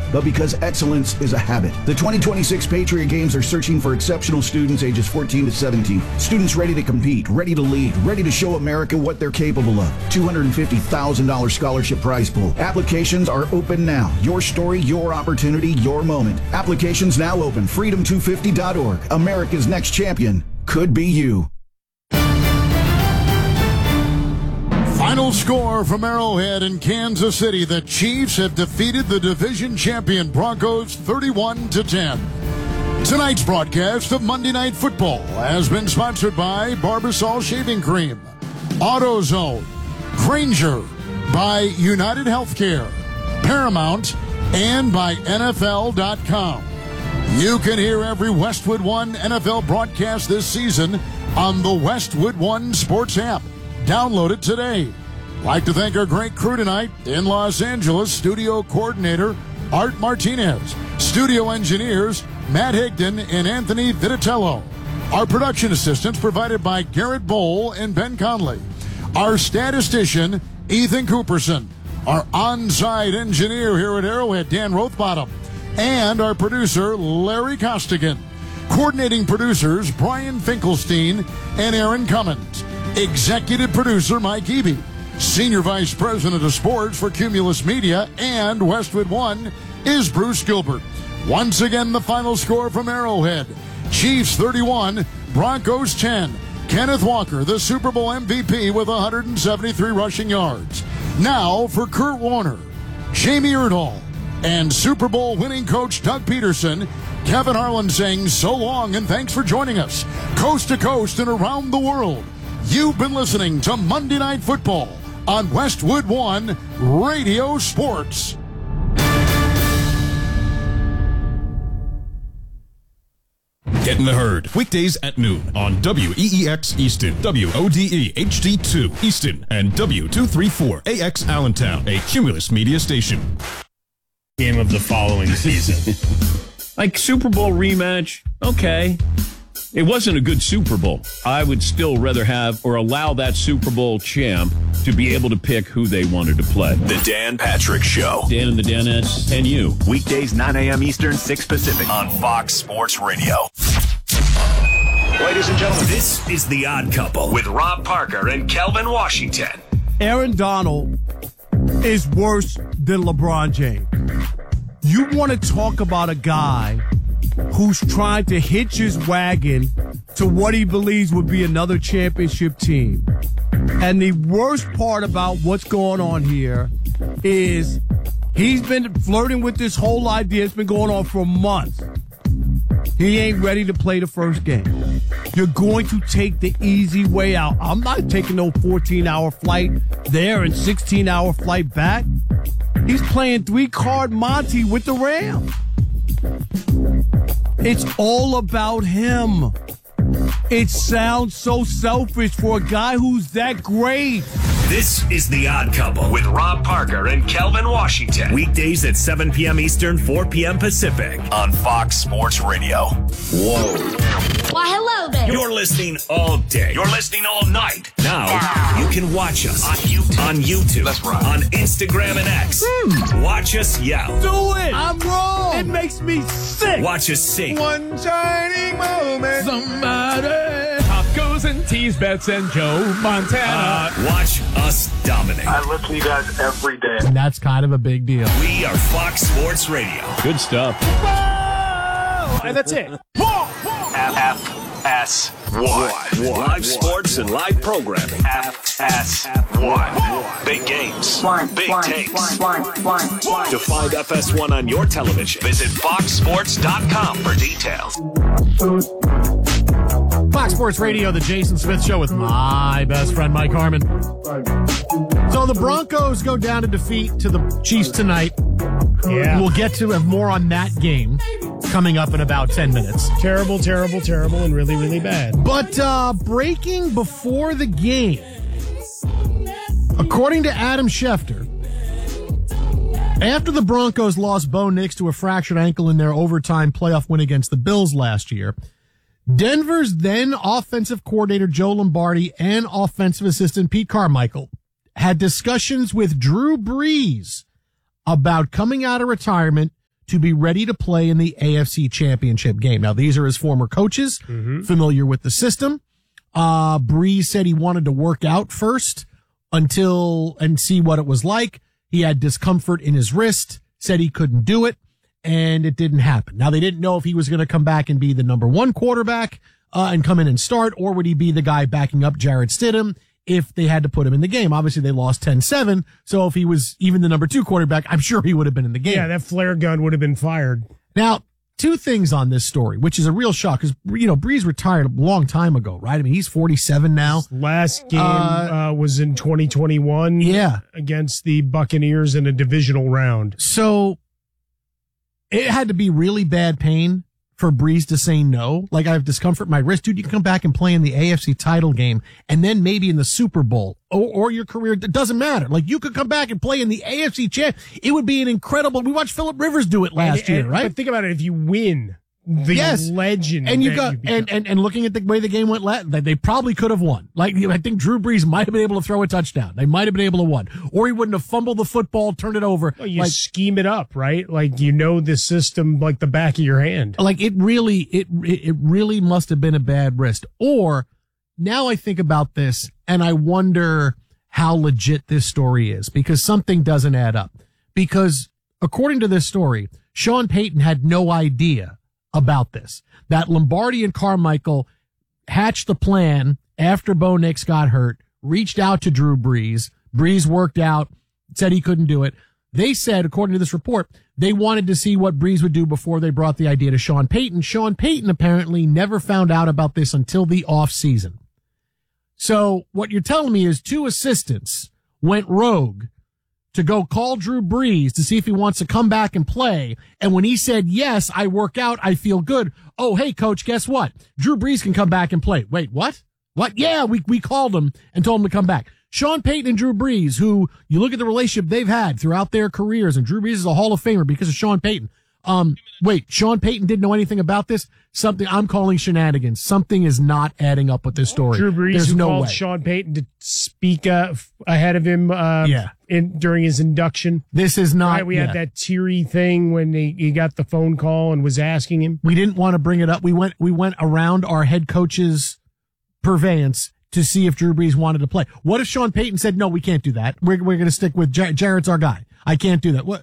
but because excellence is a habit. The 2026 Patriot Games are searching for exceptional students ages 14 to 17. Students ready to compete, ready to lead, ready to show America what they're capable of. $250,000 scholarship prize pool. Applications are open now. Your story, your opportunity, your moment. Applications now open. Freedom250.org. America's next champion could be you. Final score from Arrowhead in Kansas City. The Chiefs have defeated the division champion Broncos 31-10. Tonight's broadcast of Monday Night Football has been sponsored by Barbasol Shaving Cream, AutoZone, Granger, by United Healthcare, Paramount, and by NFL.com. You can hear every Westwood One NFL broadcast this season on the Westwood One Sports app. Download it today. Like to thank our great crew tonight in Los Angeles, studio coordinator Art Martinez, studio engineers Matt Higdon and Anthony Vitatello. Our production assistants provided by Garrett Bowl and Ben Conley. Our statistician, Ethan Cooperson. Our on-site engineer here at Arrowhead, Dan Rothbottom. And our producer, Larry Costigan. Coordinating producers, Brian Finkelstein and Aaron Cummins. Executive producer, Mike Eby. Senior Vice President of Sports for Cumulus Media and Westwood One is Bruce Gilbert. Once again, the final score from Arrowhead. Chiefs 31, Broncos 10. Kenneth Walker, the Super Bowl MVP with 173 rushing yards. Now for Kurt Warner, Jamie Erdahl, and Super Bowl winning coach Doug Peterson, Kevin Harlan saying so long and thanks for joining us. Coast to coast and around the world, you've been listening to Monday Night Football on Westwood One Radio Sports. Get in the herd. Weekdays at noon on WEEX Easton, WODE HD2 Easton, and W234AX Allentown, a Cumulus Media station. Game of the following season. Like Super Bowl rematch, okay. It wasn't a good Super Bowl. I would still rather have or allow that Super Bowl champ to be able to pick who they wanted to play. The Dan Patrick Show. Dan and the Danettes and you. Weekdays 9 a.m. Eastern, 6 Pacific on Fox Sports Radio. Ladies and gentlemen, this is The Odd Couple with Rob Parker and Kelvin Washington. Aaron Donald is worse than LeBron James. You want to talk about a guy who's trying to hitch his wagon to what he believes would be another championship team. And the worst part about what's going on here is he's been flirting with this whole idea. It's been going on for months. He ain't ready to play the first game. You're going to take the easy way out. I'm not taking no 14-hour flight there and 16-hour flight back. He's playing 3-card Monty with the Rams. It's all about him. It sounds so selfish for a guy who's that great. This is The Odd Couple with Rob Parker and Kelvin Washington. Weekdays at 7 p.m. Eastern, 4 p.m. Pacific on Fox Sports Radio. Whoa. Why, hello there. You're listening all day. You're listening all night. Now, you can watch us on YouTube. That's right. On Instagram and X. Watch us yell. Do it. I'm wrong. It makes me sick. Watch us sing. One shining moment. Somebody. Tacos and tease bets and Joe Montana. Watch us dominate. I listen to you guys every day. And that's kind of a big deal. We are Fox Sports Radio. Good stuff. Whoa! And that's it. FS1. Live sports and live programming. FS1. Big games. Big takes. To find FS1 on your television, visit foxsports.com for details. Fox Sports Radio, the Jason Smith Show with my best friend, Mike Harmon. So the Broncos go down to defeat to the Chiefs tonight. Yeah. We'll get to have more on that game coming up in about 10 minutes. Terrible, and really, really bad. But breaking before the game, according to Adam Schefter, after the Broncos lost Bo Nix to a fractured ankle in their overtime playoff win against the Bills last year, Denver's then offensive coordinator Joe Lombardi and offensive assistant Pete Carmichael had discussions with Drew Brees about coming out of retirement to be ready to play in the AFC Championship game. Now, these are his former coaches, familiar with the system. Brees said he wanted to work out first and see what it was like. He had discomfort in his wrist, said he couldn't do it, and it didn't happen. Now, they didn't know if he was going to come back and be the number one quarterback and come in and start, or would he be the guy backing up Jarrett Stidham if they had to put him in the game. Obviously, they lost 10-7, so if he was even the number two quarterback, I'm sure he would have been in the game. Yeah, that flare gun would have been fired. Now, two things on this story, which is a real shock, because, Brees retired a long time ago, right? I mean, he's 47 now. His last game was in 2021 against the Buccaneers in a divisional round. So it had to be really bad pain for Brees to say no. Like, I have discomfort in my wrist. Dude, you can come back and play in the AFC title game and then maybe in the Super Bowl or your career. It doesn't matter. Like, you could come back and play in the AFC champ. It would be an incredible. We watched Phillip Rivers do it last year, right? But think about it. If you win, legend. And and looking at the way the game went, they probably could have won. Like, I think Drew Brees might have been able to throw a touchdown. They might have been able to win, or he wouldn't have fumbled the football, turned it over. Well, you scheme it up, right? Like, the system like the back of your hand. Like, it really must have been a bad wrist. Or now I think about this and I wonder how legit this story is, because something doesn't add up. Because according to this story, Sean Payton had no idea about this, that Lombardi and Carmichael hatched the plan after Bo Nix got hurt, reached out to Drew Brees. Brees worked out, said he couldn't do it. They said, according to this report, they wanted to see what Brees would do before they brought the idea to Sean Payton. Sean Payton apparently never found out about this until the off season. So what you're telling me is two assistants went rogue to go call Drew Brees to see if he wants to come back and play. And when he said, yes, I work out, I feel good. Oh, hey, coach, guess what? Drew Brees can come back and play. Wait, what? What? Yeah, we called him and told him to come back. Sean Payton and Drew Brees, who you look at the relationship they've had throughout their careers, and Drew Brees is a Hall of Famer because of Sean Payton. Wait, Sean Payton didn't know anything about this? Something I'm calling shenanigans. Something is not adding up with this story. Drew Brees, There's no called way. Sean Payton to speak ahead of him during his induction. This is not. Right, we had that teary thing when he got the phone call and was asking him. We didn't want to bring it up. We went around our head coach's purveyance to see if Drew Brees wanted to play. What if Sean Payton said, no, we can't do that. We're going to stick with Jarrett's our guy. I can't do that. What?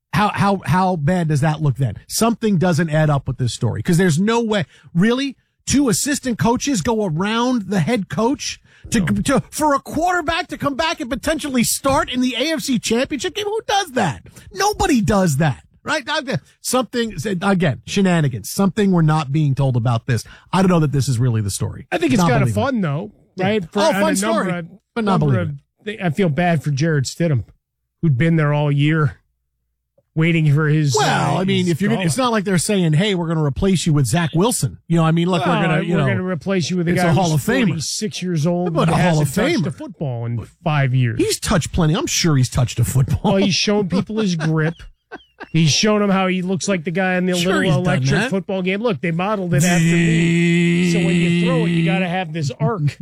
How bad does that look then? Something doesn't add up with this story, because there's no way. Really? Two assistant coaches go around the head coach for a quarterback to come back and potentially start in the AFC Championship game? Who does that? Nobody does that. Right? Something, again, shenanigans. Something we're not being told about this. I don't know that this is really the story. I think it's kind of fun, though, right? Yeah. Fun story, but not believe it. I feel bad for Jarrett Stidham, who'd been there all year, waiting for his. Well, I mean, if you're gonna, it's not like they're saying, "Hey, we're going to replace you with Zach Wilson." I mean, look, we're going to replace you with a guy who's 46 years old, but a Hall of Famer, touched a football in 5 years. He's touched plenty. I'm sure he's touched a football. Well, he's shown people his grip. He's shown them how he looks like the guy in the little electric football game. Look, they modeled it after me. So when you throw it, you got to have this arc.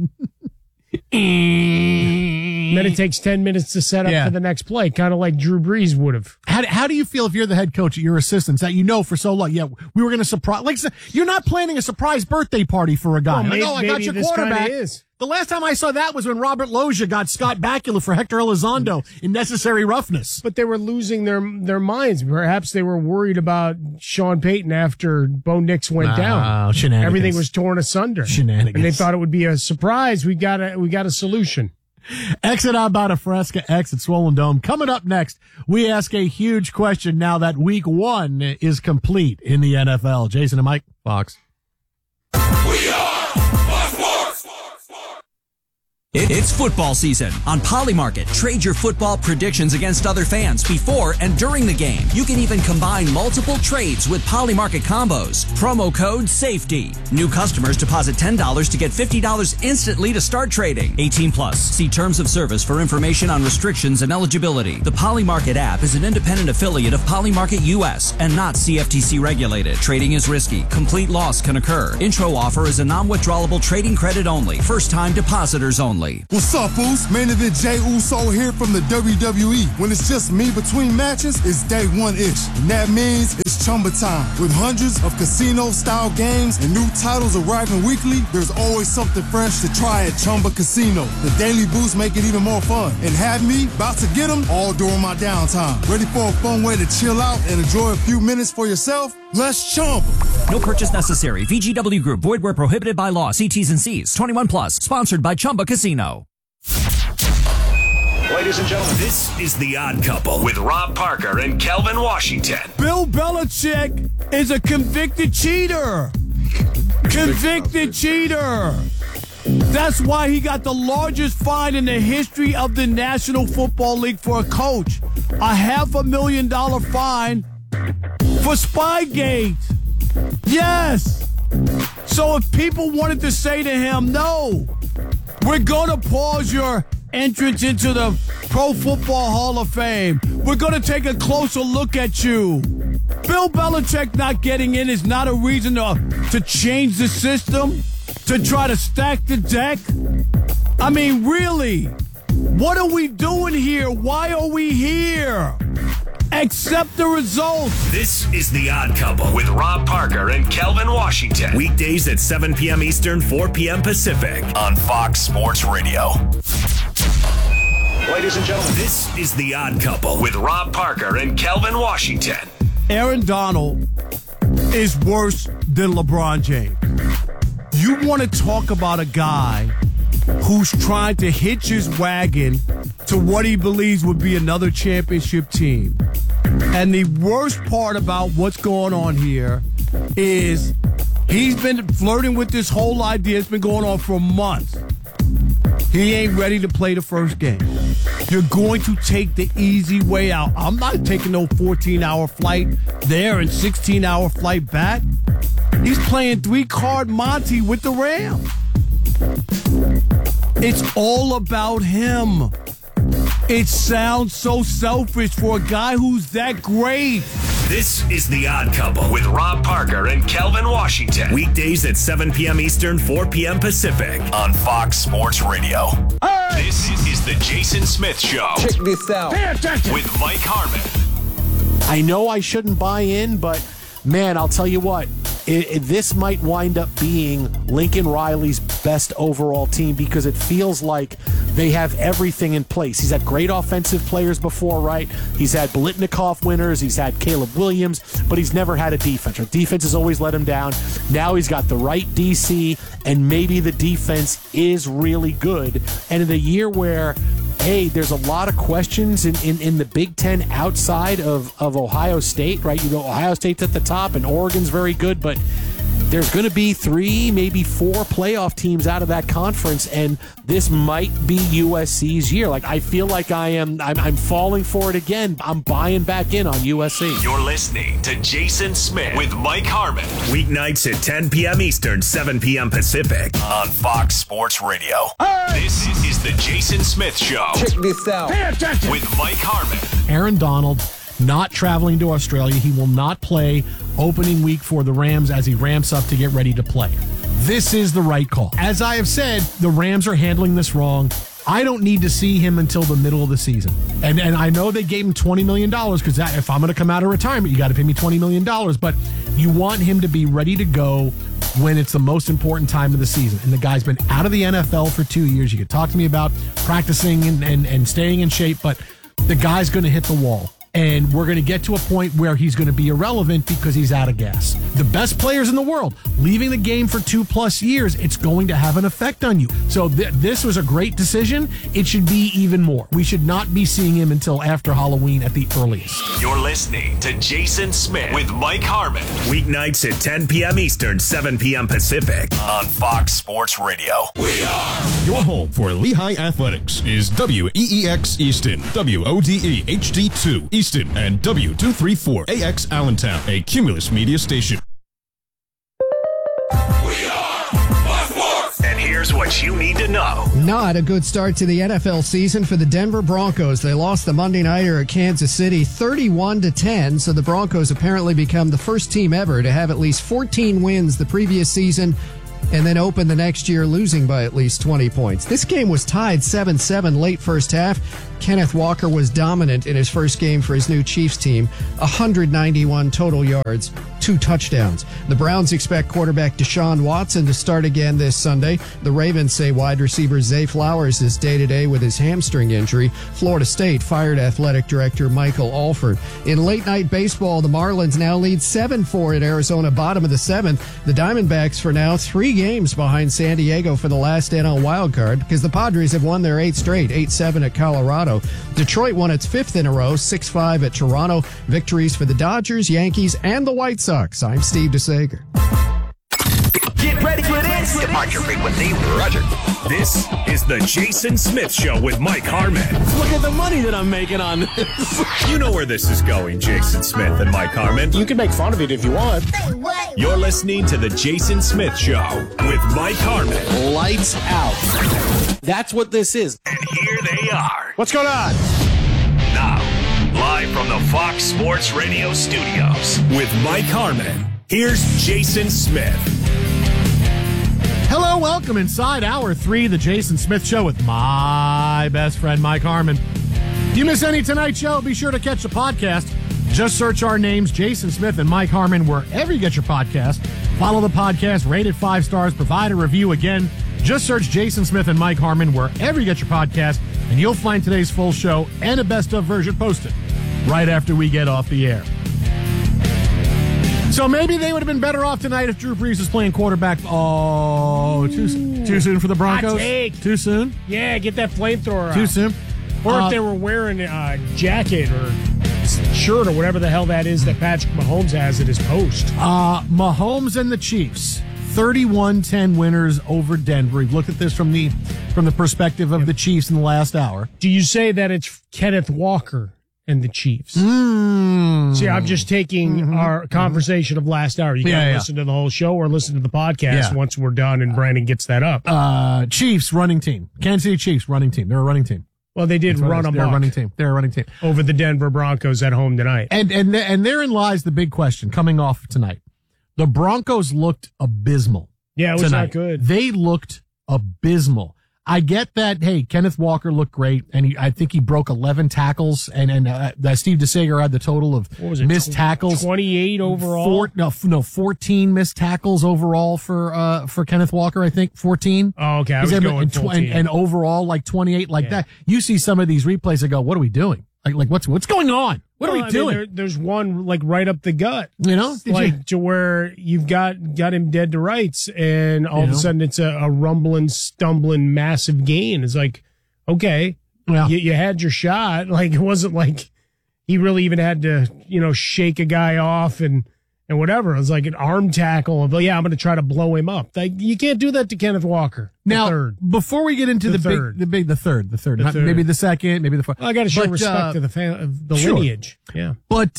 Then it takes 10 minutes to set up for the next play, kind of like Drew Brees would have. How do you feel if you're the head coach at your assistants that for so long? Yeah, we were going to surprise. Like, you're not planning a surprise birthday party for a guy. Well, I got your quarterback. The last time I saw that was when Robert Loggia got Scott Bakula for Hector Elizondo in Necessary Roughness. But they were losing their minds. Perhaps they were worried about Sean Payton after Bo Nix went down. Shenanigans. Everything was torn asunder. Shenanigans. And they thought it would be a surprise. We got a solution. Exit out about a Fresca, exit Swollen Dome. Coming up next, we ask a huge question now that week 1 is complete in the NFL. Jason and Mike, Fox. We are Fox Sports. It's football season. On Polymarket, trade your football predictions against other fans before and during the game. You can even combine multiple trades with Polymarket combos. Promo code SAFETY. New customers deposit $10 to get $50 instantly to start trading. 18 plus. See terms of service for information on restrictions and eligibility. The Polymarket app is an independent affiliate of Polymarket US and not CFTC regulated. Trading is risky. Complete loss can occur. Intro offer is a non-withdrawable trading credit only. First time depositors only. only. What's up, Uso? Main event Jey Uso here from the WWE. When it's just me between matches, it's day one-ish. And that means it's Chumba time. With hundreds of casino-style games and new titles arriving weekly, there's always something fresh to try at Chumba Casino. The daily boosts make it even more fun. And have me about to get them all during my downtime. Ready for a fun way to chill out and enjoy a few minutes for yourself? Let's Chumba. No purchase necessary. VGW Group. Void where prohibited by law. See T's and C's. 21 plus. Sponsored by Chumba Casino. Ladies and gentlemen, this is The Odd Couple with Rob Parker and Kelvin Washington. Bill Belichick is a convicted cheater. Convicted cheater. That's why he got the largest fine in the history of the National Football League for a coach. A $500,000 fine for Spygate. Yes. So if people wanted to say to him, no, we're going to pause your entrance into the Pro Football Hall of Fame. We're going to take a closer look at you. Bill Belichick not getting in is not a reason to change the system, to try to stack the deck. I mean, really, what are we doing here? Why are we here? Accept the results. This is The Odd Couple with Rob Parker and Kelvin Washington. Weekdays at 7 p.m. Eastern, 4 p.m. Pacific on Fox Sports Radio. Ladies and gentlemen, this is The Odd Couple with Rob Parker and Kelvin Washington. Aaron Donald is worse than LeBron James. You want to talk about a guy who's trying to hitch his wagon to what he believes would be another championship team. And the worst part about what's going on here is he's been flirting with this whole idea. It's been going on for months. He ain't ready to play the first game. You're going to take the easy way out. I'm not taking no 14-hour flight there and 16-hour flight back. He's playing 3-card Monty with the Rams. It's all about him. It sounds so selfish for a guy who's that great. This is The Odd Couple with Rob Parker and Kelvin Washington. Weekdays at 7 p.m. Eastern, 4 p.m. Pacific on Fox Sports Radio. Hey! This is the Jason Smith Show. Check this out. Pay attention. With Mike Harmon. I know I shouldn't buy in, but man, I'll tell you what. This might wind up being Lincoln Riley's best overall team because it feels like they have everything in place. He's had great offensive players before, right? He's had Biletnikoff winners. He's had Caleb Williams, but he's never had a defense. Our defense has always let him down. Now he's got the right DC, and maybe the defense is really good. And in a year where, hey, there's a lot of questions in the Big Ten outside of Ohio State, right? You know, Ohio State's at the top and Oregon's very good, but there's going to be 3, maybe 4 playoff teams out of that conference, and this might be USC's year. Like, I feel like I'm falling for it again. I'm buying back in on USC. You're listening to Jason Smith with Mike Harmon. Weeknights at 10 p.m. Eastern, 7 p.m. Pacific on Fox Sports Radio. Hey! This is the Jason Smith Show. Check this out. Pay attention. With Mike Harmon. Aaron Donald not traveling to Australia. He will not play opening week for the Rams as he ramps up to get ready to play. This is the right call. As I have said, the Rams are handling this wrong. I don't need to see him until the middle of the season. And I know they gave him $20 million because if I'm going to come out of retirement, you got to pay me $20 million. But you want him to be ready to go when it's the most important time of the season. And the guy's been out of the NFL for 2 years. You could talk to me about practicing and staying in shape, but the guy's going to hit the wall. And we're going to get to a point where he's going to be irrelevant because he's out of gas. The best players in the world, leaving the game for 2+ years, it's going to have an effect on you. So this was a great decision. It should be even more. We should not be seeing him until after Halloween at the earliest. You're listening to Jason Smith with Mike Harmon. Weeknights at 10 p.m. Eastern, 7 p.m. Pacific on Fox Sports Radio. We are your home for Lehigh Athletics is WEEX Easton, WODE HD2 Easton, and W234AX Allentown, a Cumulus media station. We are Fox Sports. And here's what you need to know. Not a good start to the NFL season for the Denver Broncos. They lost the Monday nighter at Kansas City 31-10, so the Broncos apparently become the first team ever to have at least 14 wins the previous season and then opened the next year losing by at least 20 points. This game was tied 7-7 late first half. Kenneth Walker was dominant in his first game for his new Chiefs team, 191 total yards, 2 touchdowns. The Browns expect quarterback Deshaun Watson to start again this Sunday. The Ravens say wide receiver Zay Flowers is day-to-day with his hamstring injury. Florida State fired athletic director Michael Alford. In late-night baseball, the Marlins now lead 7-4 at Arizona, bottom of the 7th. The Diamondbacks for now 3 games behind San Diego for the last NL wildcard because the Padres have won their 8th straight, 8-7 at Colorado. Detroit won its 5th in a row, 6-5 at Toronto. Victories for the Dodgers, Yankees, and the White Sox. I'm Steve DeSager. Get ready for this. Departure frequency, Roger. This is the Jason Smith Show with Mike Harmon. Look at the money that I'm making on this. You know where this is going, Jason Smith and Mike Harmon. You can make fun of it if you want. You're listening to the Jason Smith Show with Mike Harmon. Lights out. That's what this is. And here they are. What's going on? Now, live from the Fox Sports Radio studios with Mike Harmon. Here's Jason Smith. Hello, welcome inside Hour 3, the Jason Smith Show with my best friend, Mike Harmon. If you miss any tonight's show, be sure to catch the podcast. Just search our names, Jason Smith and Mike Harmon, wherever you get your podcast. Follow the podcast, rate it 5 stars, provide a review. Again, just search Jason Smith and Mike Harmon wherever you get your podcast, and you'll find today's full show and a best-of version posted right after we get off the air. So maybe they would have been better off tonight if Drew Brees was playing quarterback. Oh, too soon for the Broncos? Hot take. Too soon? Yeah, get that flamethrower out. Too soon? Or if they were wearing a jacket or shirt or whatever the hell that is that Patrick Mahomes has at his post. Mahomes and the Chiefs, 31-10 winners over Denver. We've looked at this from the perspective of the Chiefs in the last hour. Do you say that it's Kenneth Walker and the Chiefs? See, I'm just taking our conversation of last hour. You got to listen to the whole show or listen to the podcast once we're done and Brandon gets that up. Chiefs running team. Kansas City Chiefs running team. They're a running team. Well, they did run They're a running team. They're a running team. Over the Denver Broncos at home tonight. And therein lies the big question coming off tonight. The Broncos looked abysmal. Yeah, it was tonight. not good. They looked abysmal. I get that, hey, Kenneth Walker looked great, and I think he broke 11 tackles, and Steve DeSager had the total of missed tackles. 28 overall? 14 missed tackles overall for Kenneth Walker, I think, 14. Oh, okay, I was going 14. And overall, like 28, like that. You see some of these replays and go, what are we doing? Like what's going on? What are we doing? There's one like right up the gut, to where you've got him dead to rights, and all of a sudden it's a rumbling, stumbling, massive gain. It's like, okay, you had your shot. Like it wasn't like he really even had to shake a guy off and whatever. It was like an arm tackle of, I'm going to try to blow him up. Like you can't do that to Kenneth Walker. Now, before we get into the third, maybe the second, maybe the fourth. Well, I got to show respect to the lineage. Yeah. But,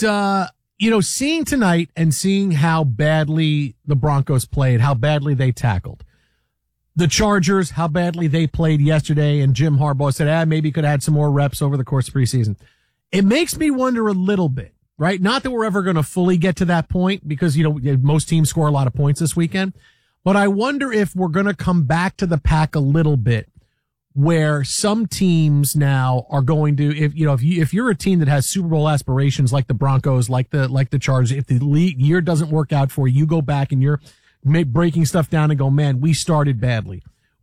seeing tonight and seeing how badly the Broncos played, how badly they tackled the Chargers, how badly they played yesterday, and Jim Harbaugh said, maybe could have had some more reps over the course of preseason. It makes me wonder a little bit. Right? Not that we're ever going to fully get to that point because, most teams score a lot of points this weekend. But I wonder if we're going to come back to the pack a little bit where some teams now are going to, if you're a team that has Super Bowl aspirations like the Broncos, like the Chargers, if the year doesn't work out for you, you go back and you're breaking stuff down and go, man, we started badly.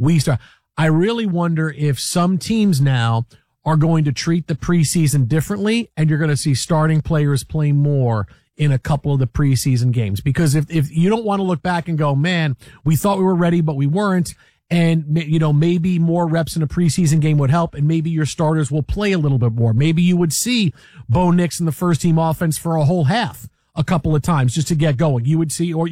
I really wonder if some teams now are going to treat the preseason differently, and you're going to see starting players play more in a couple of the preseason games. Because if you don't want to look back and go, man, we thought we were ready, but we weren't, and maybe more reps in a preseason game would help, and maybe your starters will play a little bit more. Maybe you would see Bo Nix in the first team offense for a whole half a couple of times just to get going. You would see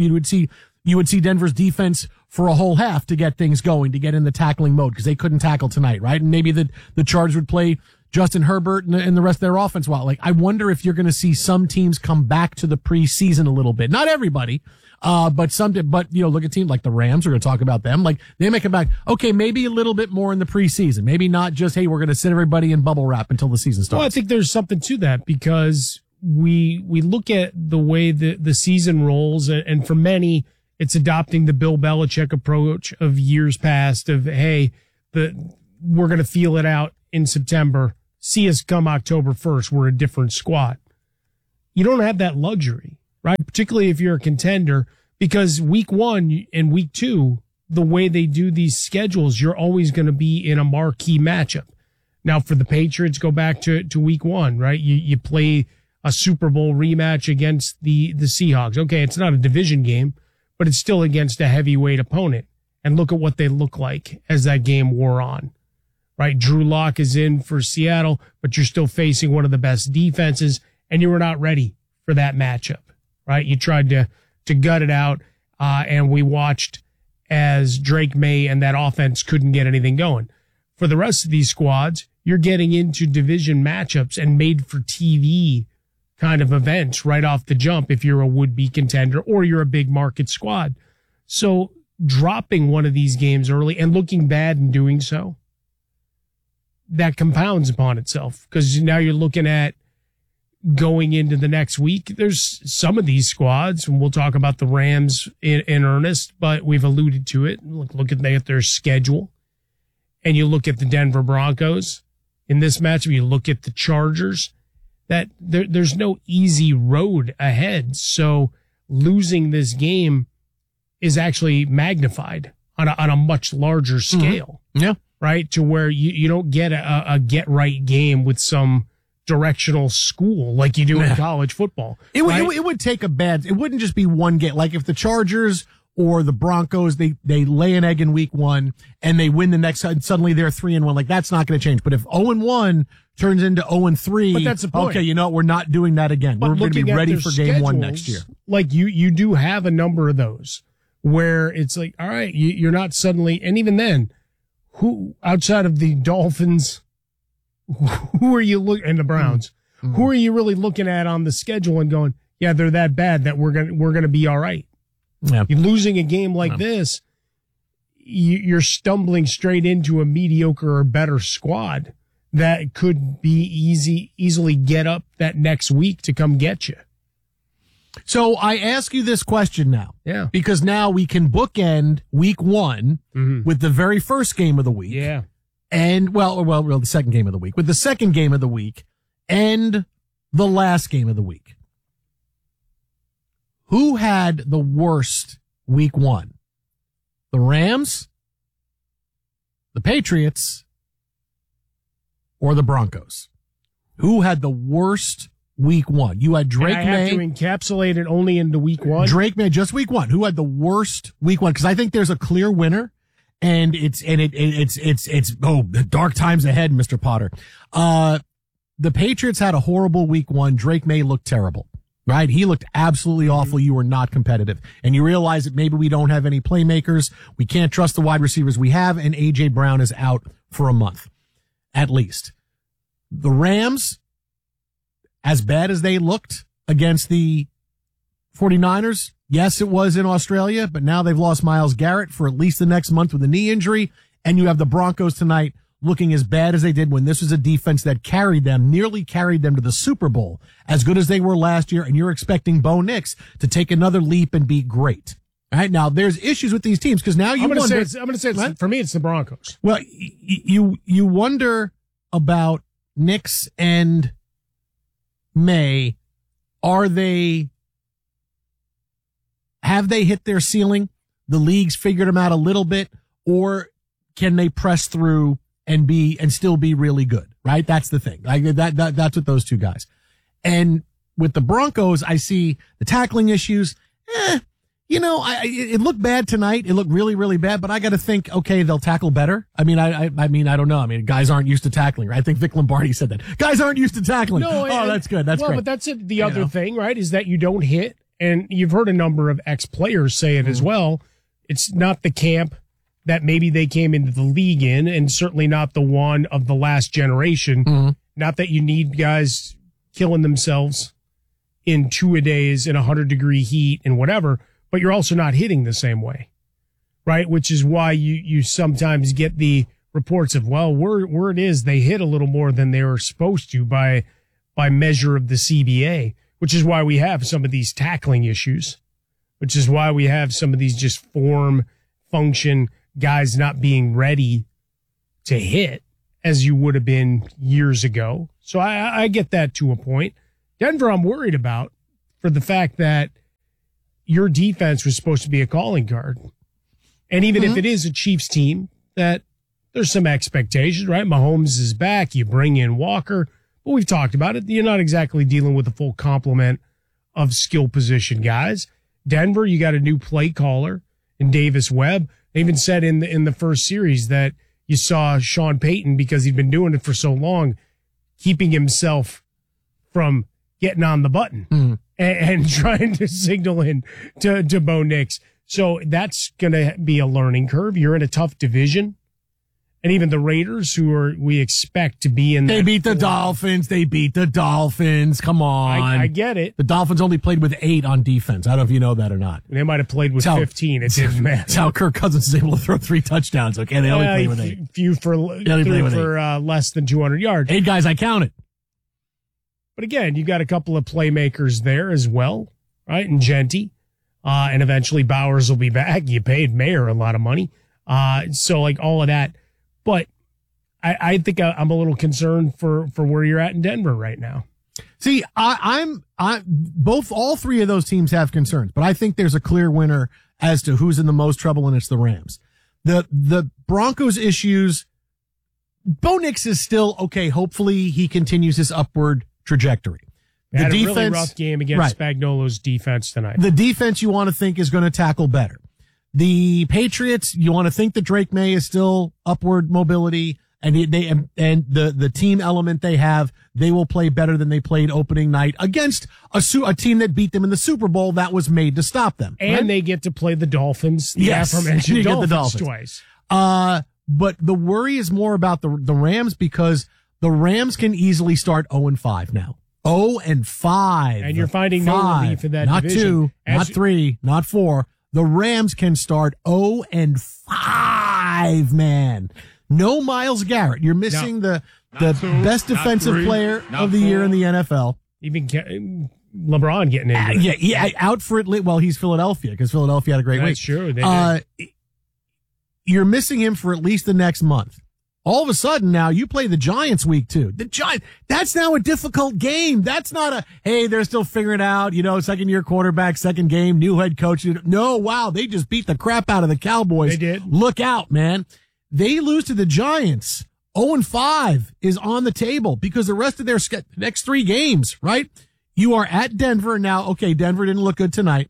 Denver's defense for a whole half to get things going, to get in the tackling mode, because they couldn't tackle tonight, right? And maybe the Chargers would play Justin Herbert and the rest of their offense well. Like, I wonder if you're going to see some teams come back to the preseason a little bit. Not everybody, but some, look at teams like the Rams. We're going to talk about them. Like, they may come back, okay, maybe a little bit more in the preseason. Maybe not just, hey, we're going to sit everybody in bubble wrap until the season starts. Well, I think there's something to that because we look at the way the season rolls, and for many, It's adopting the Bill Belichick approach of years past of, hey, we're going to feel it out in September. See us come October 1st. We're a different squad. You don't have that luxury, right? Particularly if you're a contender, because week 1 and week 2, the way they do these schedules, you're always going to be in a marquee matchup. Now, for the Patriots, go back to week 1, right? You play a Super Bowl rematch against the Seahawks. Okay, it's not a division game, but it's still against a heavyweight opponent. And look at what they look like as that game wore on, right? Drew Lock is in for Seattle, but you're still facing one of the best defenses, and you were not ready for that matchup, right? You tried to gut it out, and we watched as Drake May and that offense couldn't get anything going. For the rest of these squads, you're getting into division matchups and made for TV kind of events right off the jump if you're a would-be contender or you're a big market squad. So dropping one of these games early and looking bad in doing so, that compounds upon itself, because now you're looking at going into the next week. There's some of these squads, and we'll talk about the Rams in earnest, but we've alluded to it. Look at their schedule, and you look at the Denver Broncos in this matchup. You look at the Chargers. That there's no easy road ahead. So losing this game is actually magnified on a much larger scale. Mm-hmm. Yeah. Right. To where you don't get a get right game with some directional school like you do in college football. It would take it wouldn't just be one game. Like if the Chargers or the Broncos, they lay an egg in week 1 and they win the next, and suddenly they're 3-1. Like that's not going to change. But if 0-1 turns into 0-3, but that's the point. Okay, you know what? We're not doing that again. We're going to be ready for game 1 next year. Like you do have a number of those where it's like, all right, you're not suddenly, and even then, who outside of the Dolphins, who are you and the Browns, who are you really looking at on the schedule and going, yeah, they're that bad that we're gonna be all right. Yeah. You're losing a game like this, you're stumbling straight into a mediocre or better squad that could be easily get up that next week to come get you. So I ask you this question now. Yeah. Because now we can bookend week 1 with the very first game of the week. Yeah. And well, the second game of the week with the second game of the week and the last game of the week. Who had the worst week 1? The Rams, the Patriots, or the Broncos? Who had the worst week 1? You had Drake May. I have to encapsulate it only into week 1. Drake May, just week 1. Who had the worst week 1? Because I think there's a clear winner, and it's dark times ahead, Mr. Potter. The Patriots had a horrible week 1. Drake May looked terrible. Right? He looked absolutely awful. You were not competitive. And you realize that maybe we don't have any playmakers. We can't trust the wide receivers we have, and A.J. Brown is out for a month, at least. The Rams, as bad as they looked against the 49ers, yes, it was in Australia, but now they've lost Myles Garrett for at least the next month with a knee injury. And you have the Broncos tonight looking as bad as they did when this was a defense that nearly carried them to the Super Bowl, as good as they were last year, and you're expecting Bo Nix to take another leap and be great. All right, now there's issues with these teams because now you wonder. I'm going to say for me, it's the Broncos. Well, you wonder about Nix and May. Have they hit their ceiling? The league's figured them out a little bit, or can they press through and still be really good, right? That's the thing. That's with those two guys. And with the Broncos, I see the tackling issues. It looked bad tonight. It looked really, really bad, but I got to think, okay, they'll tackle better. I mean, I don't know. I mean, guys aren't used to tackling, right? I think Vic Lombardi said that. Guys aren't used to tackling. That's good. That's great. But that's it. The other thing, right, is that you don't hit, and you've heard a number of ex-players say it as well. It's not the camp that maybe they came into the league in, and certainly not the one of the last generation. Not that you need guys killing themselves in 2-a-days in 100-degree heat and whatever, but you're also not hitting the same way, right? Which is why you sometimes get the reports of, well, word is they hit a little more than they were supposed to by measure of the CBA, which is why we have some of these tackling issues which is why we have some of these just form function guys not being ready to hit as you would have been years ago. So I get that to a point. Denver, I'm worried about for the fact that your defense was supposed to be a calling card. And even if it is a Chiefs team, that there's some expectations, right? Mahomes is back. You bring in Walker. But we've talked about it. You're not exactly dealing with a full complement of skill position guys. Denver, you got a new play caller in Davis Webb. They even said in the first series that you saw Sean Payton, because he'd been doing it for so long, keeping himself from getting on the button and trying to signal in to Bo Nix. So that's going to be a learning curve. You're in a tough division. And even the Raiders, we expect to be in. They beat the Dolphins. They beat the Dolphins. Come on. I get it. The Dolphins only played with 8 on defense. I don't know if you know that or not. They might have played with 15. It didn't matter. That's how Kirk Cousins is able to throw 3 touchdowns. Okay, they only play with 8. Few for less than 200 yards. 8 guys, I counted. But again, you've got a couple of playmakers there as well, right? And Genty. And eventually Bowers will be back. You paid Mayer a lot of money. So like all of that. But I think I'm a little concerned for where you're at in Denver right now. See, all 3 of those teams have concerns, but I think there's a clear winner as to who's in the most trouble, and it's the Rams. The Broncos issues, Bo Nix is still okay. Hopefully he continues his upward trajectory. They had a really rough game against Spagnuolo's defense tonight. The defense you want to think is going to tackle better. The Patriots, you want to think that Drake May is still upward mobility, and the team element they have, they will play better than they played opening night against a team that beat them in the Super Bowl that was made to stop them. And they get to play the Dolphins, the aforementioned Dolphins twice. But the worry is more about the Rams, because the Rams can easily start 0-5 now. 0-5. And you're finding no relief in that division. Not 2, not 3, not 4. The Rams can start 0-5, man. No Myles Garrett. You're missing the best defensive player of the year in the NFL. Even LeBron getting in. Yeah, out for it. Well, he's Philadelphia, because Philadelphia had a great week. That's true. You're missing him for at least the next month. All of a sudden now you play the Giants week 2. The Giants, that's now a difficult game. That's not hey, they're still figuring it out, second year quarterback, second game, new head coach. No, wow, they just beat the crap out of the Cowboys. They did. Look out, man. They lose to the Giants. 0-5 is on the table because the rest of their next 3 games, right? You are at Denver now. Okay, Denver didn't look good tonight,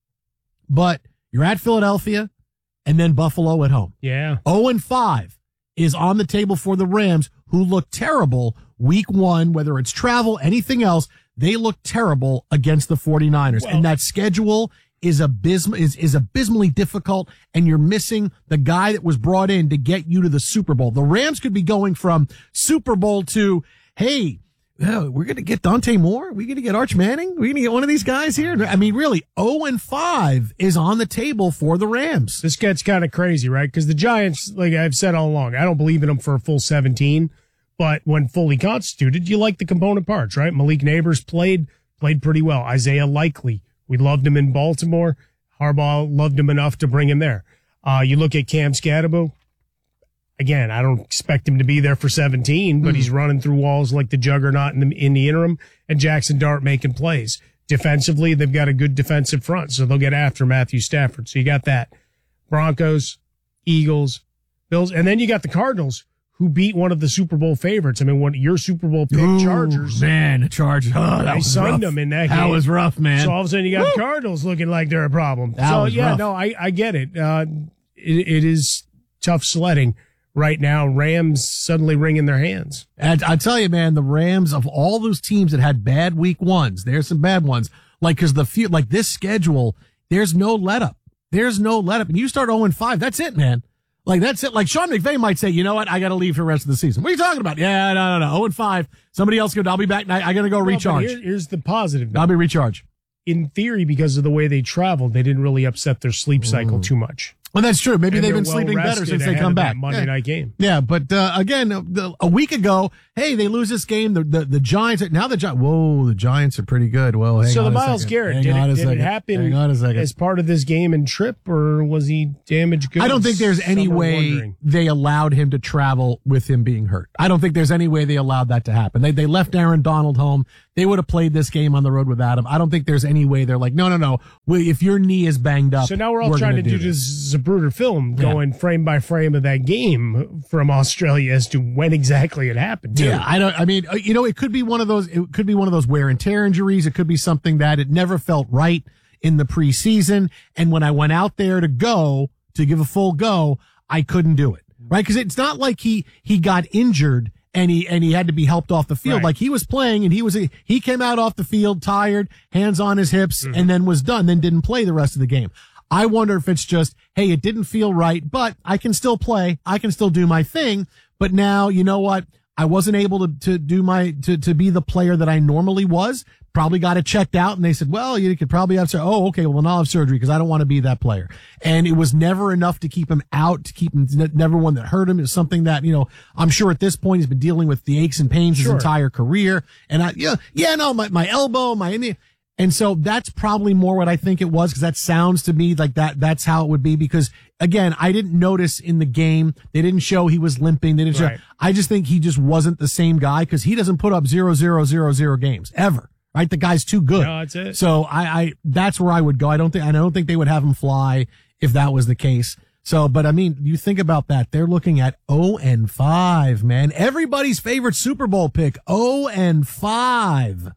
but you're at Philadelphia and then Buffalo at home. Yeah. 0-5. is on the table for the Rams, who look terrible week 1, whether it's travel, anything else. They look terrible against the 49ers. And that schedule is abysmally difficult, and you're missing the guy that was brought in to get you to the Super Bowl. The Rams could be going from Super Bowl to, hey, we're going to get Dante Moore. We're going to get Arch Manning. We're going to get one of these guys here. I mean, really, 0-5 is on the table for the Rams. This gets kind of crazy, right? Because the Giants, like I've said all along, I don't believe in them for a full 17, but when fully constituted, you like the component parts, right? Malik Neighbors played pretty well. Isaiah Likely, we loved him in Baltimore. Harbaugh loved him enough to bring him there. You look at Cam Scadaboo. Again, I don't expect him to be there for 17, but he's running through walls like the juggernaut in the interim, and Jackson Dart making plays. Defensively, they've got a good defensive front, so they'll get after Matthew Stafford. So you got that. Broncos, Eagles, Bills, and then you got the Cardinals, who beat one of the Super Bowl favorites. I mean, one of your Super Bowl pick, Chargers. Man, the Chargers. Oh, they sunned them in that game. That was rough, man. So all of a sudden you got Cardinals looking like they're a problem. Rough. No, I get it. It is tough sledding right now. Rams suddenly wringing their hands. And I tell you, man, the Rams, of all those teams that had bad week 1s, there's some bad ones. Because this schedule, there's no let up. There's no let up. And you start 0-5, that's it, man. Like, that's it. Like, Sean McVay might say, you know what? I got to leave for the rest of the season. What are you talking about? Yeah, no. 0-5. Somebody else I'll be back. I got to go recharge. Here's the positive. I'll be recharged. In theory, because of the way they traveled, they didn't really upset their sleep cycle too much. Well, that's true. Maybe they've been sleeping better since they come back. Monday night game. Yeah, but again, a week ago, hey, they lose this game. The Giants. Now the Giants. Whoa, the Giants are pretty good. Well, so the Myles Garrett, did it happen as part of this game and trip, or was he damaged goods? I don't think there's any way they allowed him to travel with him being hurt. I don't think there's any way they allowed that to happen. They left Aaron Donald home. They would have played this game on the road without him. I don't think there's any way they're like, no. If your knee is banged up. So now we're all trying to do this Zapruder film, going frame by frame of that game from Australia as to when exactly it happened. Too. Yeah, it could be one of those. It could be one of those wear and tear injuries. It could be something that it never felt right in the preseason. And when I went out there to give a full go, I couldn't do it. Right. Cause it's not like he got injured and he had to be helped off the field. Right. Like he was playing and he came out off the field tired, hands on his hips, and then was done, then didn't play the rest of the game. I wonder if it's just, hey, it didn't feel right, but I can still play. I can still do my thing. But now, you know what? I wasn't able to be the player that I normally was. Probably got it checked out. And they said, well, you could probably have surgery. Oh, okay. Well, then I'll have surgery because I don't want to be that player. And it was never enough to keep him out, never one that hurt him. It was something that, I'm sure at this point he's been dealing with the aches and pains his entire career. And my elbow, and so that's probably more what I think it was, because that sounds to me like that's how it would be. Because again, I didn't notice in the game, they didn't show he was limping. They didn't show. I just think he just wasn't the same guy, because he doesn't put up 0-0-0-0 games ever. Right? The guy's too good. No, that's it. So I that's where I would go. I don't think they would have him fly if that was the case. So, but I mean, you think about that. They're looking at 0-5, man. Everybody's favorite Super Bowl pick, 0-5.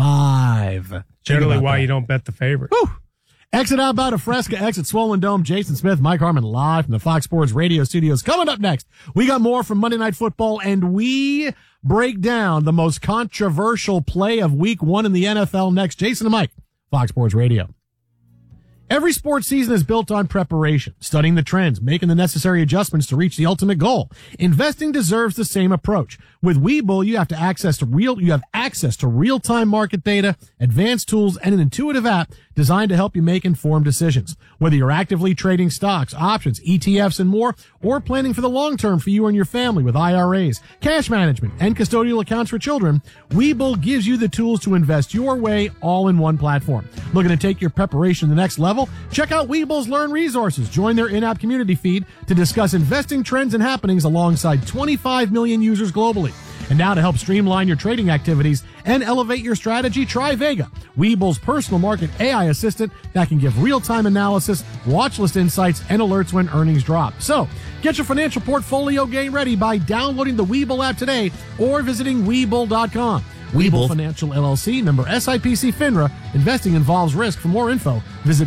5. Generally why you don't bet the favorite. Whew. Exit outbound of Fresca, exit Swollen Dome. Jason Smith, Mike Harmon live from the Fox Sports Radio studios. Coming up next, we got more from Monday Night Football, and we break down the most controversial play of week 1 in the NFL next. Jason and Mike, Fox Sports Radio. Every sports season is built on preparation, studying the trends, making the necessary adjustments to reach the ultimate goal. Investing deserves the same approach. With Webull, you have access to real-time market data, advanced tools, and an intuitive app designed to help you make informed decisions. Whether you're actively trading stocks, options, ETFs, and more, or planning for the long term for you and your family with IRAs, cash management, and custodial accounts for children, Webull gives you the tools to invest your way all in one platform. Looking to take your preparation to the next level? Check out Webull's Learn Resources. Join their in-app community feed to discuss investing trends and happenings alongside 25 million users globally. And now to help streamline your trading activities and elevate your strategy, try Vega, Webull's personal market AI assistant that can give real-time analysis, watch list insights, and alerts when earnings drop. So, get your financial portfolio game ready by downloading the Webull app today or visiting Webull.com. Webull Financial LLC, member SIPC FINRA. Investing involves risk. For more info, visit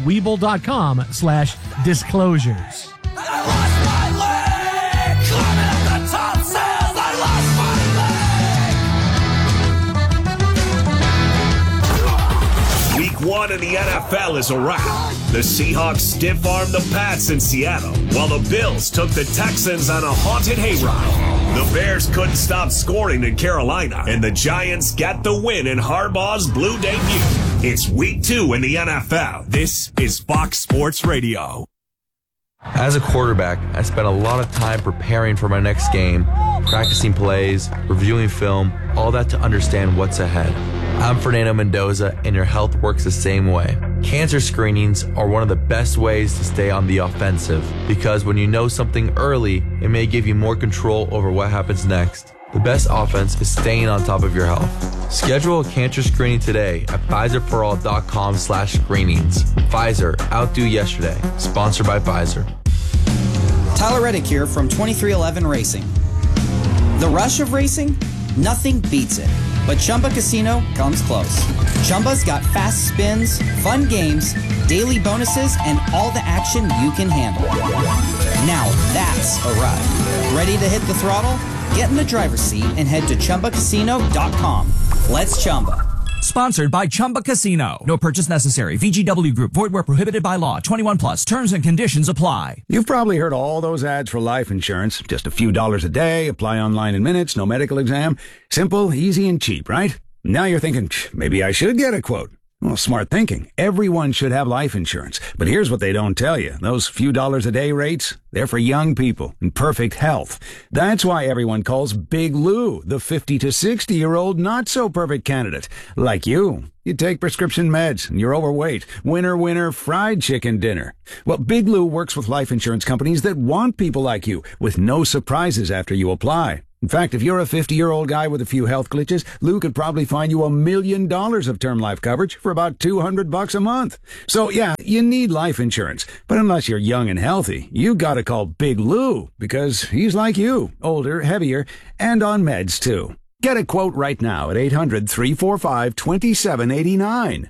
Webull.com/disclosures. Week 1 in the NFL is a wrap. The Seahawks stiff-armed the Pats in Seattle, while the Bills took the Texans on a haunted hayride. The Bears couldn't stop scoring in Carolina, and the Giants got the win in Harbaugh's blue debut. It's Week 2 in the NFL. This is Fox Sports Radio. As a quarterback, I spent a lot of time preparing for my next game, practicing plays, reviewing film, all that to understand what's ahead. I'm Fernando Mendoza, and your health works the same way. Cancer screenings are one of the best ways to stay on the offensive, because when you know something early, it may give you more control over what happens next. The best offense is staying on top of your health. Schedule a cancer screening today at PfizerForAll.com/screenings. Pfizer, outdo yesterday. Sponsored by Pfizer. Tyler Reddick here from 2311 Racing. The rush of racing? Nothing beats it. But Chumba Casino comes close. Chumba's got fast spins, fun games, daily bonuses, and all the action you can handle. Now that's a ride. Ready to hit the throttle? Get in the driver's seat and head to ChumbaCasino.com. Let's Chumba. Sponsored by Chumba Casino. No purchase necessary. VGW Group. Void where prohibited by law. 21 plus. Terms and conditions apply. You've probably heard all those ads for life insurance. Just a few dollars a day. Apply online in minutes. No medical exam. Simple, easy, and cheap, right? Now you're thinking, maybe I should get a quote. Well, smart thinking. Everyone should have life insurance. But here's what they don't tell you. Those few dollars a day rates, they're for young people in perfect health. That's why everyone calls Big Lou the 50 to 60-year-old not-so-perfect candidate. Like you. You take prescription meds and you're overweight. Winner, winner, fried chicken dinner. Well, Big Lou works with life insurance companies that want people like you with no surprises after you apply. In fact, if you're a 50-year-old guy with a few health glitches, Lou could probably find you $1 million of term life coverage for about $200 a month. So yeah, you need life insurance. But unless you're young and healthy, you gotta call Big Lou because he's like you, older, heavier, and on meds too. Get a quote right now at 800-345-2789.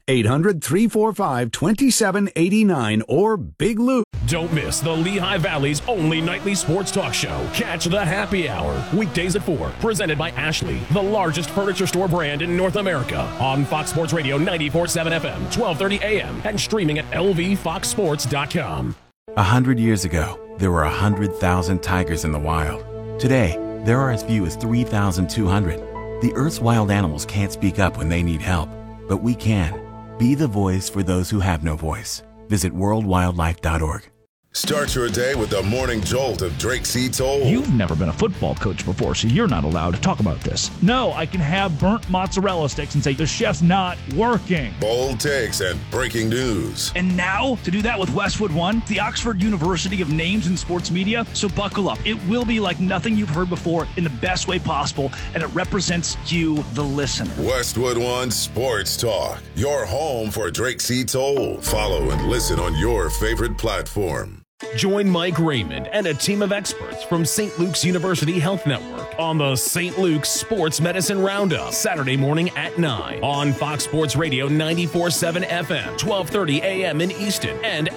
800-345-2789 or Big Lou. Don't miss the Lehigh Valley's only nightly sports talk show. Catch the Happy Hour, weekdays at 4, presented by Ashley, the largest furniture store brand in North America, on Fox Sports Radio 94.7 FM, 1230 AM, and streaming at lvfoxsports.com. 100 years ago, there were 100,000 tigers in the wild. Today, there are as few as 3,200. The Earth's wild animals can't speak up when they need help, but we can. Be the voice for those who have no voice. Visit worldwildlife.org. Start your day with the morning jolt of Drake C. Toll. You've never been a football coach before, so you're not allowed to talk about this. No, I can have burnt mozzarella sticks and say the chef's not working. Bold takes and breaking news. And now, to do that with Westwood One, the Oxford University of Names in Sports Media. So buckle up. It will be like nothing you've heard before in the best way possible, and it represents you, the listener. Westwood One Sports Talk, your home for Drake C. Toll. Follow and listen on your favorite platform. Join Mike Raymond and a team of experts from St. Luke's University Health Network on the St. Luke's Sports Medicine Roundup, Saturday morning at 9 on Fox Sports Radio 94.7 FM, 1230 AM in Easton, and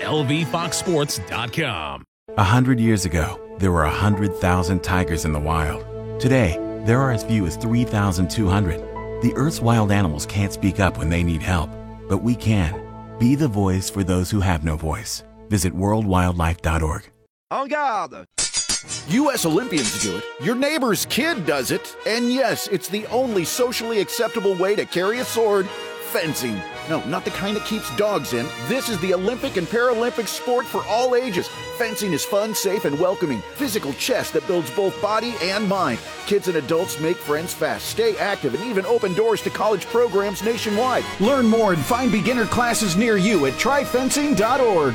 lvfoxsports.com. 100 years ago, there were 100,000 tigers in the wild. Today, there are as few as 3,200. The Earth's wild animals can't speak up when they need help, but we can. Be the voice for those who have no voice. Visit worldwildlife.org. En garde! U.S. Olympians do it, your neighbor's kid does it, and yes, it's the only socially acceptable way to carry a sword, fencing. No, not the kind that keeps dogs in. This is the Olympic and Paralympic sport for all ages. Fencing is fun, safe, and welcoming. Physical chess that builds both body and mind. Kids and adults make friends fast, stay active, and even open doors to college programs nationwide. Learn more and find beginner classes near you at tryfencing.org.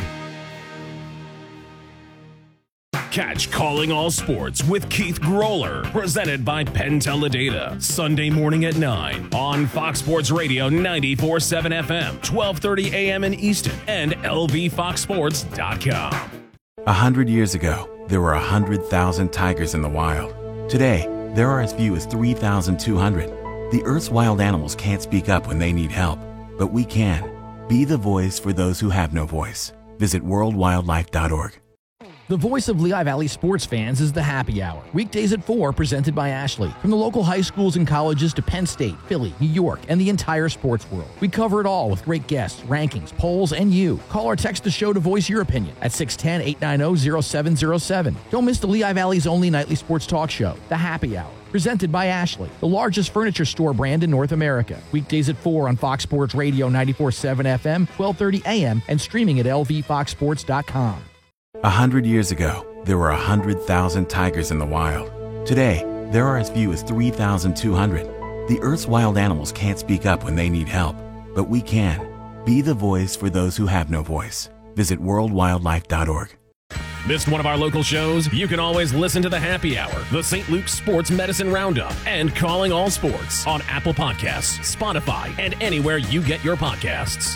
Catch Calling All Sports with Keith Groller, presented by Penn Teledata, Sunday morning at 9 on Fox Sports Radio 94.7 FM, 1230 AM in Easton, and lvfoxsports.com. 100 years ago, there were 100,000 tigers in the wild. Today, there are as few as 3,200. The Earth's wild animals can't speak up when they need help, but we can. Be the voice for those who have no voice. Visit worldwildlife.org. The voice of Lehigh Valley sports fans is the Happy Hour. Weekdays at 4, presented by Ashley. From the local high schools and colleges to Penn State, Philly, New York, and the entire sports world. We cover it all with great guests, rankings, polls, and you. Call or text the show to voice your opinion at 610-890-0707. Don't miss the Lehigh Valley's only nightly sports talk show, The Happy Hour. Presented by Ashley, the largest furniture store brand in North America. Weekdays at 4 on Fox Sports Radio 94.7 FM, 1230 AM, and streaming at lvfoxsports.com. 100 years ago, there were 100,000 tigers in the wild. Today, there are as few as 3,200. The Earth's wild animals can't speak up when they need help, but we can. Be the voice for those who have no voice. Visit worldwildlife.org. Missed one of our local shows? You can always listen to the Happy Hour, the St. Luke's Sports Medicine Roundup, and Calling All Sports on Apple Podcasts, Spotify, and anywhere you get your podcasts.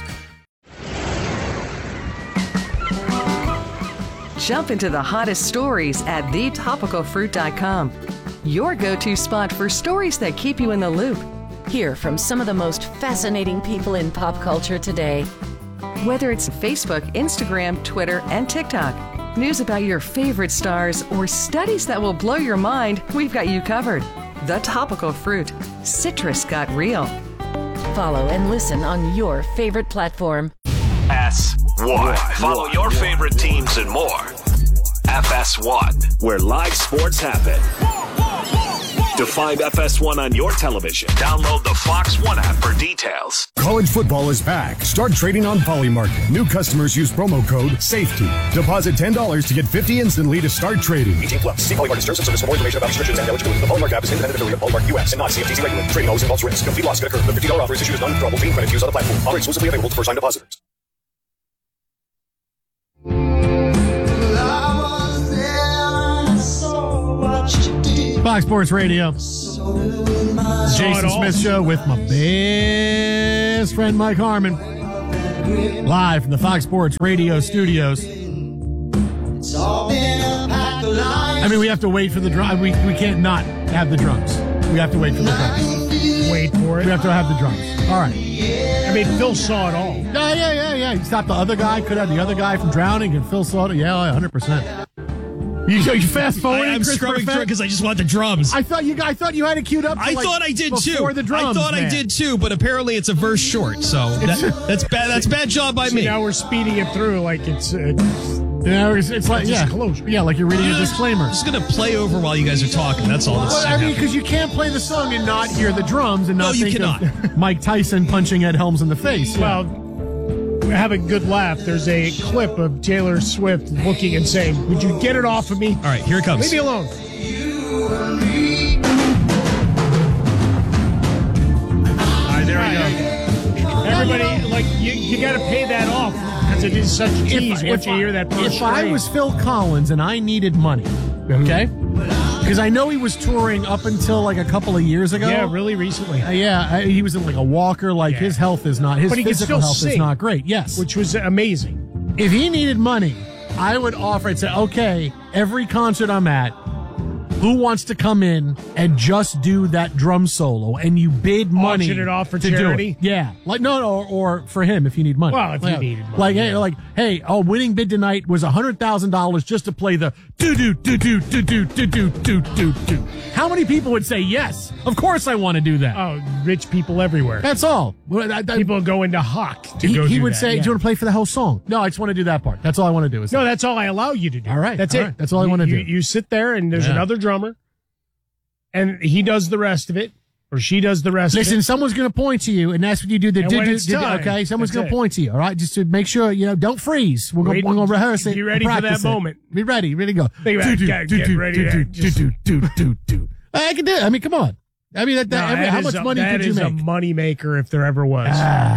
Jump into the hottest stories at thetopicalfruit.com. Your go-to spot for stories that keep you in the loop. Hear from some of the most fascinating people in pop culture today. Whether it's Facebook, Instagram, Twitter, and TikTok, news about your favorite stars, or studies that will blow your mind, we've got you covered. The Topical Fruit. Citrus got real. Follow and listen on your favorite platform. FS1. Follow your favorite teams and more. FS1, where live sports happen. To find FS1 on your television, download the Fox One app for details. College football is back. Start trading on Polymarket. New customers use promo code SAFETY. Deposit $10 to get $50 instantly to start trading. 18+. See Polymarket terms and service for more information about restrictions and eligibility. The Polymarket app is an independent affiliate of Polymarket US and not CFTC regulated. Trading always involves risk. Complete loss could occur. The $50 offer is issued as non-withdrawable green credit used on the platform. Offer exclusively available to first-time depositors. Fox Sports Radio. Jason Smith Show with my best friend Mike Harmon. Live from the Fox Sports Radio studios. I mean, we have to wait for the drum. We can't not have the drums. We have to wait for the drums. Wait for it. We have to have the drums. All right. I mean, Phil saw it all. Yeah. He stopped the other guy. Could have the other guy from drowning, and Phil saw it. Yeah, 100%. You fast forwarding? I'm scrubbing through because I just want the drums. I thought you had it queued up. I thought I did too. Before the drums, I did too, but apparently it's a verse short. So that's bad. That's bad job by me. Now we're speeding it through like it's like disclosure. Yeah, like you're reading a disclaimer. I'm just gonna play over while you guys are talking. That's all. Because you can't play the song and not hear the drums and not you think cannot. of Mike Tyson punching Ed Helms in the face. Well, have a good laugh. There's a clip of Taylor Swift looking and saying, "Would you get it off of me?" All right, here it comes. Leave me alone. All right, there we go. Everybody, like, you got to pay that off because it is such a tease once you hear that first If I was Phil Collins and I needed money, okay? Because I know he was touring up until like a couple of years ago. Yeah, really recently. He was in like a walker. Like his health is not, his physical health is not great. Yes. Which was amazing. If he needed money, I would offer and say, okay, every concert I'm at, who wants to come in and just do that drum solo? And you bid money. Auction it off for to charity? Do it. Yeah. Like, no, or for him if you need money. Well, if you needed money. Hey, winning bid tonight was $100,000 just to play the do. How many people would say yes? Of course I want to do that. Oh, rich people everywhere. That's all. People go into hock to go do that. He would say, do you want to play for the whole song? No, I just want to do that part. That's all I want to do. No, that's all I allow you to do. All right. That's all it. Right. That's all I want to do. You sit there and there's another drummer and he does the rest of it. Or she does the rest. Listen, of it. some's going to point to you, and that's what you do. Okay, someone's going to point to you. All right, just to make sure don't freeze. We're going to rehearse it. Be ready for that moment. Be ready to go. Think about it. Get ready. I can do it. I mean, come on. I mean, how much money could you make? That is a money maker if there ever was.